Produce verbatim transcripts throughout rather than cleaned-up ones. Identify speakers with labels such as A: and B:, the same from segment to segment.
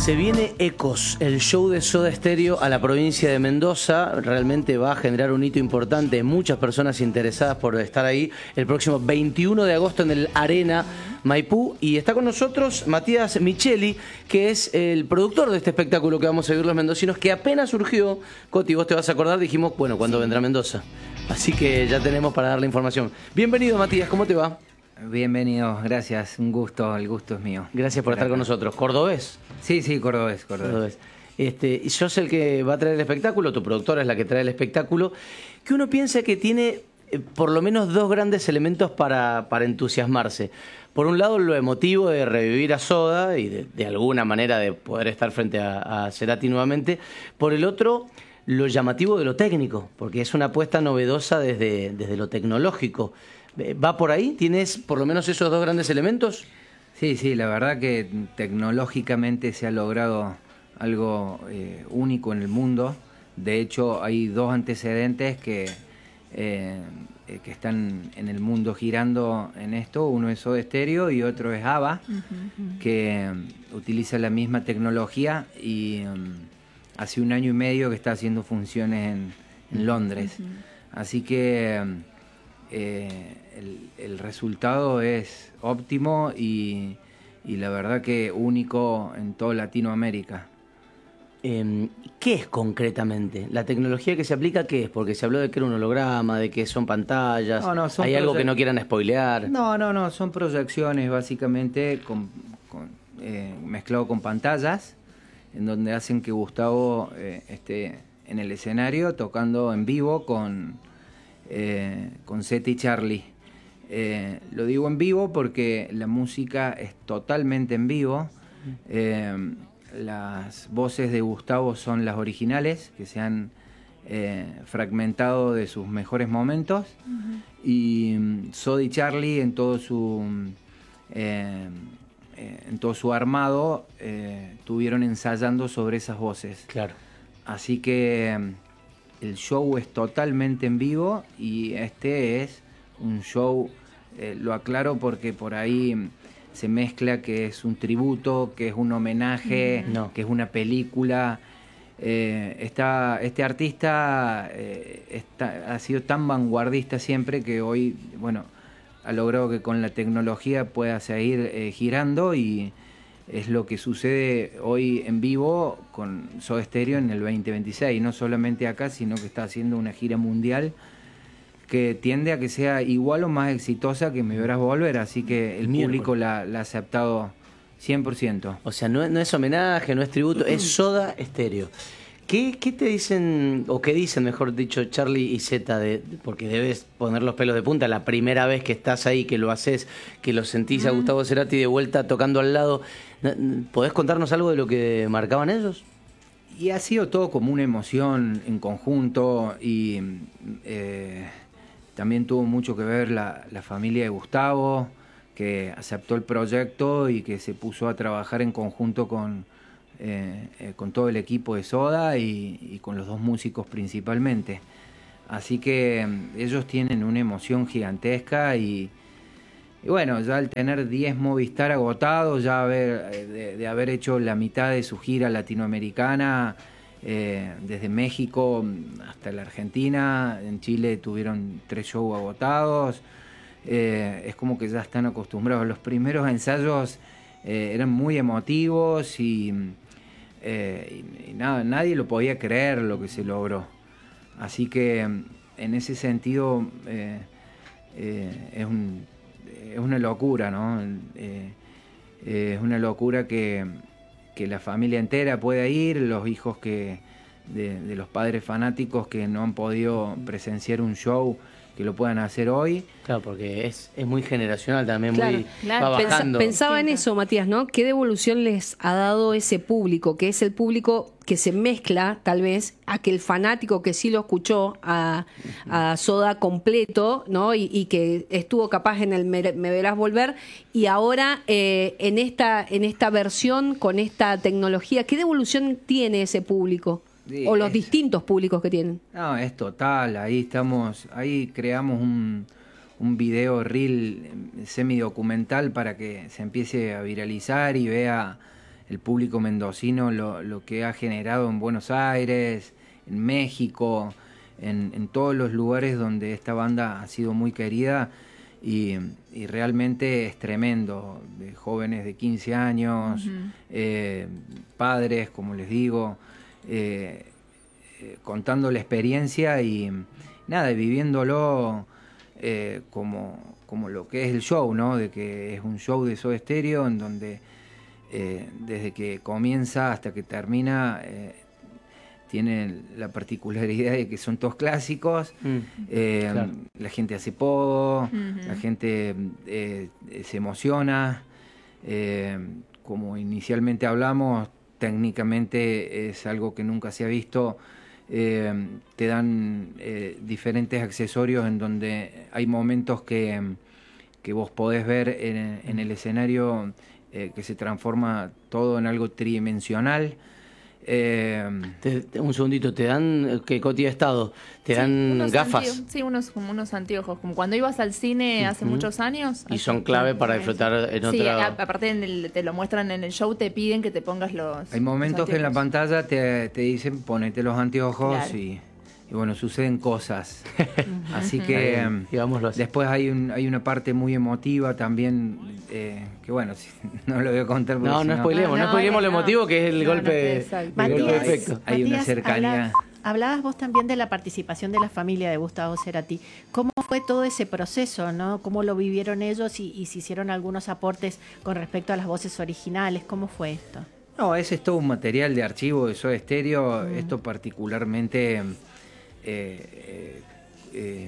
A: Se viene Ecos, el show de Soda Stereo a la provincia de Mendoza. Realmente va a generar un hito importante. Muchas personas interesadas por estar ahí el próximo veintiuno de agosto en el Arena Maipú. Y está con nosotros Matías Micheli, que es el productor de este espectáculo que vamos a vivir los mendocinos, que apenas surgió. Coti, vos te vas a acordar, dijimos, bueno, ¿cuándo vendrá Mendoza? Así que ya tenemos para darle información. Bienvenido, Matías, ¿cómo te va?
B: Bienvenido, gracias, un gusto, el gusto es mío.
A: Gracias por estar con nosotros. ¿Cordobés?
B: Sí, sí, cordobés, cordobés.
A: cordobés. Este, y sos el que va a traer el espectáculo, tu productora es la que trae el espectáculo, que uno piensa que tiene eh, por lo menos dos grandes elementos para, para entusiasmarse. Por un lado, lo emotivo de revivir a Soda y de, de alguna manera de poder estar frente a, a Cerati nuevamente. Por el otro, lo llamativo de lo técnico, porque es una apuesta novedosa desde, desde lo tecnológico. ¿Va por ahí? ¿Tienes por lo menos esos dos grandes elementos?
B: Sí, sí, la verdad que tecnológicamente se ha logrado algo eh, único en el mundo. De hecho, hay dos antecedentes que, eh, que están en el mundo girando en esto. Uno es Soda Stereo y otro es ABBA, uh-huh, uh-huh. que um, utiliza la misma tecnología y um, hace un año y medio que está haciendo funciones en, en Londres. Uh-huh. Así que... Um, Eh, el, el resultado es óptimo y, y la verdad que único en toda Latinoamérica.
A: Eh, ¿Qué es concretamente? ¿La tecnología que se aplica qué es? Porque se habló de que era un holograma, de que son pantallas. No, no, son ¿Hay algo que no quieran spoilear?
B: No, no, no, son proyecciones básicamente con, con, eh, mezclado con pantallas, en donde hacen que Gustavo eh, esté en el escenario tocando en vivo con... Eh, con Zeta y Charlie. Eh, lo digo en vivo porque la música es totalmente en vivo. Eh, las voces de Gustavo son las originales, que se han eh, fragmentado de sus mejores momentos. Uh-huh. Y um, Soda y Charlie en todo su eh, eh, en todo su armado eh, estuvieron ensayando sobre esas voces.
A: Claro.
B: Así que el show es totalmente en vivo y este es un show, eh, lo aclaro porque por ahí se mezcla que es un tributo, que es un homenaje, no. que es una película. Eh, está, este artista eh, está, ha sido tan vanguardista siempre que hoy, bueno, ha logrado que con la tecnología pueda seguir eh, girando y es lo que sucede hoy en vivo con Soda Stereo en el veinte veintiséis, no solamente acá, sino que está haciendo una gira mundial que tiende a que sea igual o más exitosa que Me Verás Volver, así que el Miércoles. público la, la ha aceptado cien por ciento.
A: O sea, no, no es homenaje, no es tributo, es Soda Stereo. ¿Qué, ¿Qué te dicen, o qué dicen, mejor dicho, Charlie y Zeta? De, porque debes poner los pelos de punta la primera vez que estás ahí, que lo haces, que lo sentís a Gustavo Cerati de vuelta tocando al lado. ¿Podés contarnos algo de lo que marcaban ellos?
B: Y ha sido todo como una emoción en conjunto y eh, también tuvo mucho que ver la, la familia de Gustavo, que aceptó el proyecto y que se puso a trabajar en conjunto con... Eh, eh, con todo el equipo de Soda y, y con los dos músicos principalmente. Así que eh, ellos tienen una emoción gigantesca y, y bueno, ya al tener diez Movistar agotados, ya haber, de, de haber hecho la mitad de su gira latinoamericana, eh, desde México hasta la Argentina, en Chile tuvieron tres shows agotados, eh, es como que ya están acostumbrados. Los primeros ensayos eh, eran muy emotivos y Eh, y, y nada, nadie lo podía creer lo que se logró. Así que en ese sentido eh, eh, es, un, es una locura, ¿no? Eh, eh, es una locura que, que la familia entera pueda ir, los hijos que de, de los padres fanáticos que no han podido presenciar un show, que lo puedan hacer hoy.
A: Claro, porque es, es muy generacional también,
C: claro,
A: muy
C: claro.
A: va bajando.
C: Pensa, pensaba en eso, Matías, ¿no? ¿Qué devolución les ha dado ese público? Que es el público que se mezcla, tal vez, a que el fanático que sí lo escuchó a, a Soda completo, ¿no? Y, y que estuvo capaz en el Me, Me Verás Volver, y ahora eh, en esta en esta versión, con esta tecnología, ¿qué devolución tiene ese público? Sí, o los es, distintos públicos que tienen.
B: No, es total, ahí estamos, ahí creamos un, un video reel semidocumental para que se empiece a viralizar y vea el público mendocino, lo, lo que ha generado en Buenos Aires, en México, en, en todos los lugares donde esta banda ha sido muy querida. Y, y realmente es tremendo, de jóvenes de quince años, uh-huh. eh, padres, como les digo, eh, eh, contando la experiencia y nada, viviéndolo eh, como, como lo que es el show, ¿no? De que es un show de Soda Stereo en donde eh, desde que comienza hasta que termina eh, tienen la particularidad de que son todos clásicos, mm, eh, claro. La gente hace pogo, uh-huh. La gente eh, se emociona, eh, como inicialmente hablamos, técnicamente es algo que nunca se ha visto, eh, te dan eh, diferentes accesorios en donde hay momentos que, que vos podés ver en, en el escenario eh, que se transforma todo en algo tridimensional. Eh,
A: te, te, un segundito, ¿te dan, que Coti ha estado? ¿Te sí, dan gafas?
D: Sí, unos, como unos anteojos, como cuando ibas al cine uh-huh. hace muchos años.
A: Y son clave para disfrutar en
D: sí,
A: otra...
D: Sí, aparte en el, te lo muestran en el show, te piden que te pongas los
B: Hay momentos
D: los
B: que en la pantalla te, te dicen ponete los anteojos claro. y... Y bueno, suceden cosas. Uh-huh. Así que
A: uh-huh.
B: después hay un, hay una parte muy emotiva también, eh, que bueno, si, no lo voy a contar.
A: No, no spoilemos, no, no spoilemos no, lo emotivo no. que es el
D: no,
A: golpe,
D: no,
A: el
E: Matías,
A: golpe de efecto.
B: Hay
E: Matías,
B: una cercanía.
E: Hablabas, hablabas vos también de la participación de la familia de Gustavo Cerati. ¿Cómo fue todo ese proceso, no? ¿Cómo lo vivieron ellos y, y si hicieron algunos aportes con respecto a las voces originales? ¿Cómo fue esto?
B: No, ese es todo un material de archivo de Soda Stereo, mm. Esto particularmente... Eh, eh, eh,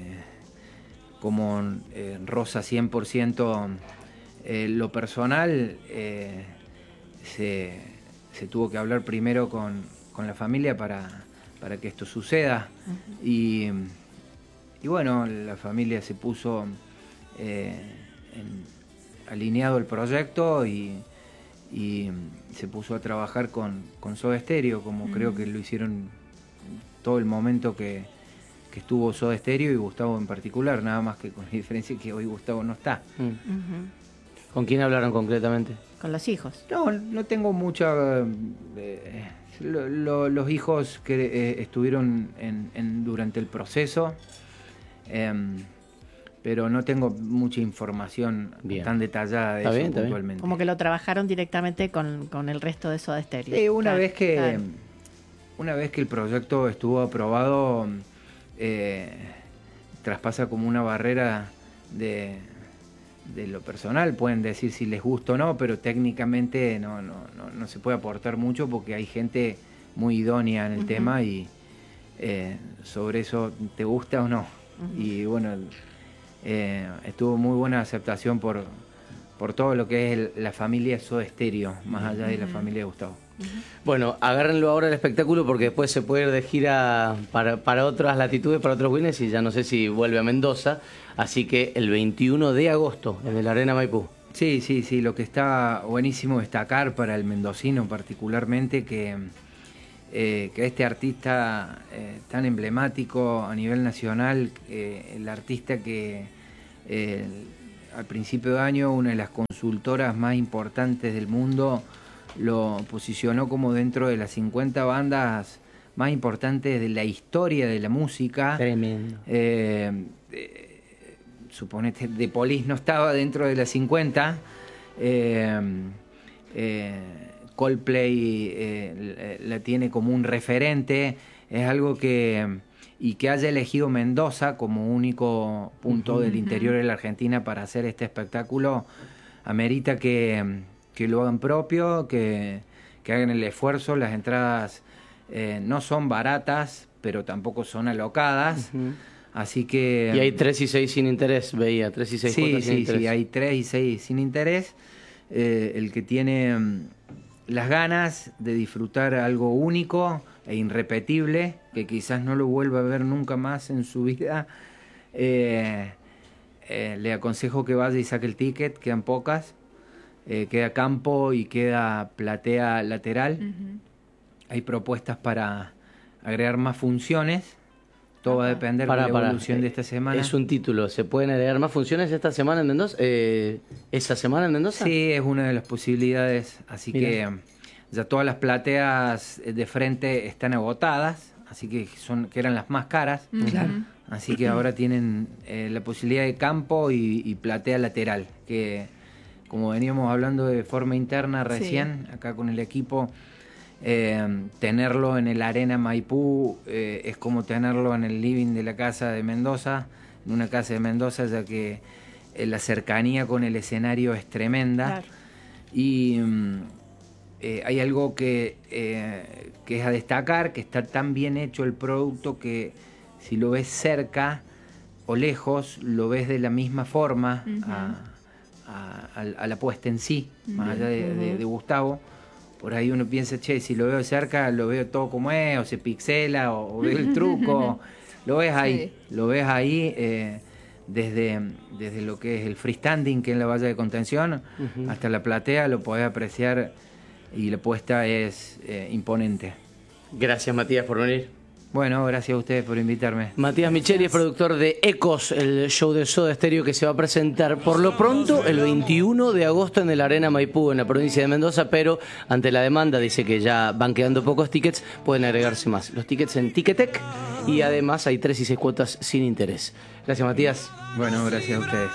B: como eh, rosa cien por ciento eh, lo personal, eh, se, se tuvo que hablar primero con, con la familia para, para que esto suceda. Uh-huh. y, y bueno, la familia se puso eh, en, alineado al proyecto y, y se puso a trabajar con, con Soda Stereo, como uh-huh. creo que lo hicieron todo el momento que, que estuvo Soda Stereo y Gustavo en particular, nada más que con la diferencia que hoy Gustavo no está.
A: Mm. Uh-huh. ¿Con quién hablaron concretamente?
E: Con los hijos.
B: No, no tengo mucha... Eh, lo, lo, los hijos que eh, estuvieron en, en, durante el proceso, eh, pero no tengo mucha información bien. Tan detallada de
A: está
B: eso
A: bien,
B: puntualmente.
E: Como que lo trabajaron directamente con, con el resto de Soda Stereo.
B: Sí, una
E: claro,
B: vez que...
E: Claro.
B: Una vez que el proyecto estuvo aprobado, eh, traspasa como una barrera de, de lo personal. Pueden decir si les gusta o no, pero técnicamente no, no, no, no se puede aportar mucho porque hay gente muy idónea en el uh-huh. tema y eh, sobre eso te gusta o no. Uh-huh. Y bueno, eh, estuvo muy buena aceptación por, por todo lo que es el, la familia Soda Stereo, más allá uh-huh. de la familia de Gustavo.
A: Bueno, agárrenlo ahora el espectáculo porque después se puede ir de gira para, para otras latitudes, para otros wines y ya no sé si vuelve a Mendoza. Así que el veintiuno de agosto en el Arena Maipú.
B: Sí, sí, sí. Lo que está buenísimo destacar para el mendocino particularmente que, eh, que este artista eh, tan emblemático a nivel nacional, eh, el artista que eh, al principio de año una de las consultoras más importantes del mundo lo posicionó como dentro de las cincuenta bandas más importantes de la historia de la música.
A: Tremendo.
B: Eh, eh, suponete, The Police no estaba dentro de las cincuenta. Eh, eh, Coldplay eh, la tiene como un referente. Es algo que... Y que haya elegido Mendoza como único punto uh-huh. del interior de la Argentina para hacer este espectáculo, amerita que... que lo hagan propio, que, que hagan el esfuerzo. Las entradas eh, no son baratas, pero tampoco son alocadas. Uh-huh. Así que...
A: Y hay tres y seis sin interés, veía, tres y seis
B: sí,
A: cuotas
B: sí,
A: sin interés.
B: Sí, hay tres y seis sin interés. Eh, el que tiene um, las ganas de disfrutar algo único e irrepetible, que quizás no lo vuelva a ver nunca más en su vida, eh, eh, le aconsejo que vaya y saque el ticket, quedan pocas. Eh, queda campo y queda platea lateral. Uh-huh. Hay propuestas para agregar más funciones. Todo uh-huh. va a depender para, de la evolución para, de esta semana.
A: Es un título. ¿Se pueden agregar más funciones esta semana en Mendoza? Eh, ¿Esa semana en Mendoza?
B: Sí, es una de las posibilidades. Así Mira. que ya todas las plateas de frente están agotadas, así que son que eran las más caras.
C: Claro.
B: Así que ahora tienen eh, la posibilidad de campo y, y platea lateral, que como veníamos hablando de forma interna recién, sí. acá con el equipo, eh, tenerlo en el Arena Maipú eh, es como tenerlo en el living de la casa de Mendoza, en una casa de Mendoza, ya que eh, la cercanía con el escenario es tremenda. Claro. Y mm, eh, hay algo que, eh, que es a destacar, que está tan bien hecho el producto que si lo ves cerca o lejos, lo ves de la misma forma uh-huh. a, a, a la puesta en sí, uh-huh. más allá de, uh-huh. de, de Gustavo. Por ahí uno piensa, che, si lo veo cerca, lo veo todo como es, o se pixela, o, o veo el truco. Lo ves ahí, sí. lo ves ahí eh, desde, desde lo que es el freestanding, que es la valla de contención, uh-huh. hasta la platea, lo podés apreciar y la puesta es eh, imponente.
A: Gracias, Matías, por venir.
B: Bueno, gracias a ustedes por invitarme.
A: Matías Micheli es productor de Ecos, el show de Soda Stereo que se va a presentar por lo pronto el veintiuno de agosto en el Arena Maipú, en la provincia de Mendoza, pero ante la demanda dice que ya van quedando pocos tickets, pueden agregarse más. Los tickets en Ticketek y además hay tres y seis cuotas sin interés. Gracias, Matías.
B: Bueno, gracias a ustedes.